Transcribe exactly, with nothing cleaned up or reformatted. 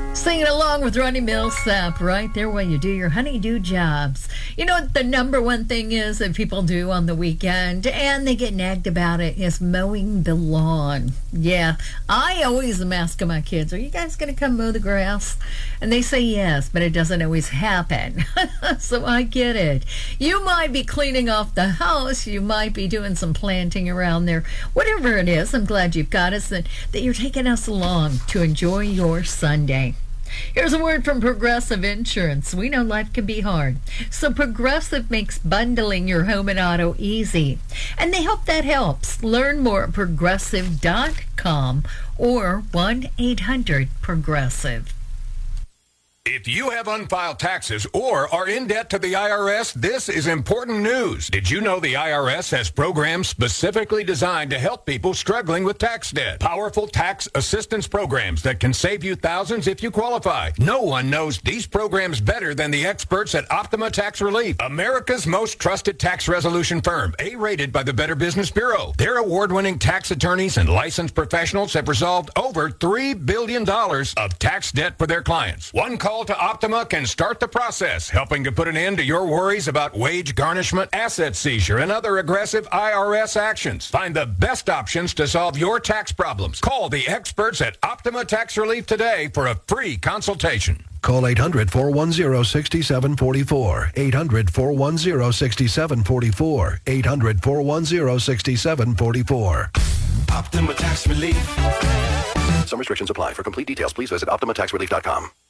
Singing along with Ronnie Millsap right there while you do your honey-do jobs. You know what the number one thing is that people do on the weekend, and they get nagged about it, is mowing the lawn. Yeah, I always am asking my kids, are you guys going to come mow the grass? And they say yes, but it doesn't always happen. So I get it. You might be cleaning off the house. You might be doing some planting around there. Whatever it is, I'm glad you've got us, that, that you're taking us along to enjoy your Sunday. Here's a word from Progressive Insurance. We know life can be hard, so Progressive makes bundling your home and auto easy. And they hope that helps. Learn more at progressive dot com or one eight hundred progressive. If you have unfiled taxes or are in debt to the I R S, this is important news. Did you know the I R S has programs specifically designed to help people struggling with tax debt? Powerful tax assistance programs that can save you thousands if you qualify. No one knows these programs better than the experts at Optima Tax Relief, America's most trusted tax resolution firm, A-rated by the Better Business Bureau. Their award-winning tax attorneys and licensed professionals have resolved over three billion dollars of tax debt for their clients. One call to Optima can start the process, helping to put an end to your worries about wage garnishment, asset seizure, and other aggressive I R S actions. Find the best options to solve your tax problems. Call the experts at Optima Tax Relief today for a free consultation. Call eight hundred, four one zero, six seven four four. eight hundred, four one zero, six seven four four. eight hundred, four one zero, six seven four four. Optima Tax Relief. Some restrictions apply. For complete details, please visit optima tax relief dot com.